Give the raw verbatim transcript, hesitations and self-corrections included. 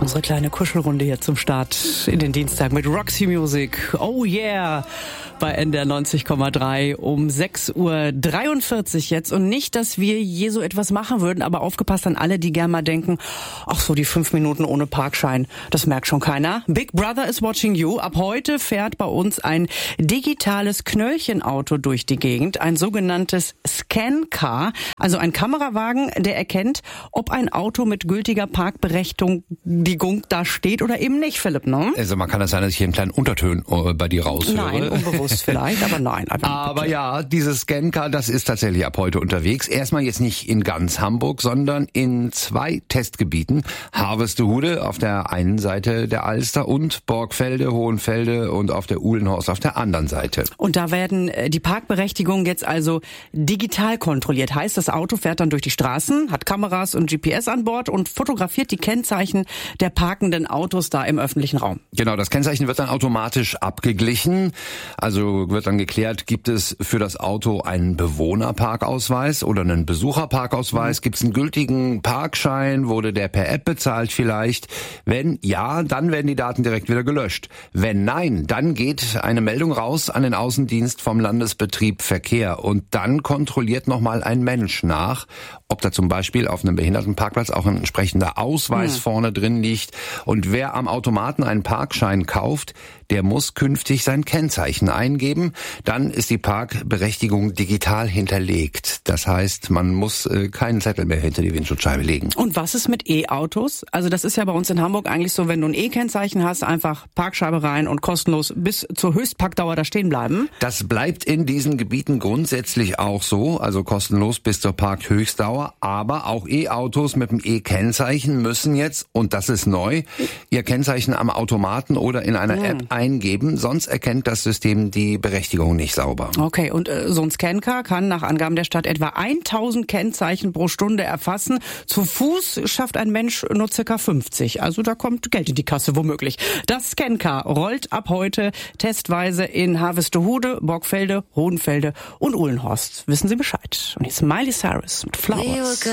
unsere kleine Kuschelrunde hier zum Start in den Dienstag mit Roxy Music. Oh yeah! Bei N D R neunzig Komma drei um sechs Uhr dreiundvierzig jetzt. Und nicht, dass wir je so etwas machen würden, aber aufgepasst an alle, die gerne mal denken, ach so, die fünf Minuten ohne Parkschein, das merkt schon keiner. Big Brother is watching you. Ab heute fährt bei uns ein digitales Knöllchenauto durch die Gegend, ein sogenanntes Scan-Car, also ein Kamerawagen, der erkennt, ob ein Auto mit gültiger Parkberechtigung da steht oder eben nicht, Philipp, ne? Also man kann das sein, dass ich hier einen kleinen Unterton bei dir raushöre. Nein, unbewusst vielleicht, aber nein. Aber ja, dieses Scan-Car, das ist tatsächlich ab heute unterwegs. Erstmal jetzt nicht in ganz Hamburg, sondern in zwei Testgebieten. Harvestehude auf der einen Seite der Alster und Borgfelde, Hohenfelde und auf der Uhlenhorst auf der anderen Seite. Und da werden die Parkberechtigungen jetzt also digital kontrolliert. Heißt, das Auto fährt dann durch die Straßen, hat Kameras und G P S an Bord und fotografiert die Kennzeichen der parkenden Autos da im öffentlichen Raum. Genau, das Kennzeichen wird dann automatisch abgeglichen. Also wird dann geklärt, gibt es für das Auto einen Bewohnerparkausweis oder einen Besucherparkausweis? Mhm. Gibt es einen gültigen Parkschein? Wurde der per App bezahlt vielleicht? Wenn ja, dann werden die Daten direkt wieder gelöscht. Wenn nein, dann geht eine Meldung raus an den Außendienst vom Landesbetrieb Verkehr. Und dann kontrolliert nochmal ein Mensch nach, ob da zum Beispiel auf einem Behindertenparkplatz auch ein entsprechender Ausweis mhm. vorne drin liegt. Und wer am Automaten einen Parkschein kauft, der muss künftig sein Kennzeichen eingeben. Dann ist die Parkberechtigung digital hinterlegt. Das heißt, man muss äh, keinen Zettel mehr hinter die Windschutzscheibe legen. Und was ist mit E-Autos? Also das ist ja bei uns in Hamburg eigentlich so, wenn du ein E-Kennzeichen hast, einfach Parkscheibe rein und kostenlos bis zur Höchstparkdauer da stehen bleiben. Das bleibt in diesen Gebieten grundsätzlich auch so, also kostenlos bis zur Parkhöchstdauer. Aber auch E-Autos mit dem E-Kennzeichen müssen jetzt, und das ist neu, ihr Kennzeichen am Automaten oder in einer mhm. App eingeben, sonst erkennt das System die Berechtigung nicht sauber. Okay, und äh, so ein Scan-Car kann nach Angaben der Stadt etwa tausend Kennzeichen pro Stunde erfassen. Zu Fuß schafft ein Mensch nur circa fünfzig. Also da kommt Geld in die Kasse womöglich. Das Scan-Car rollt ab heute testweise in Harvestehude, Borgfelde, Hohenfelde und Uhlenhorst. Wissen Sie Bescheid. Und jetzt Miley Cyrus mit Flowers.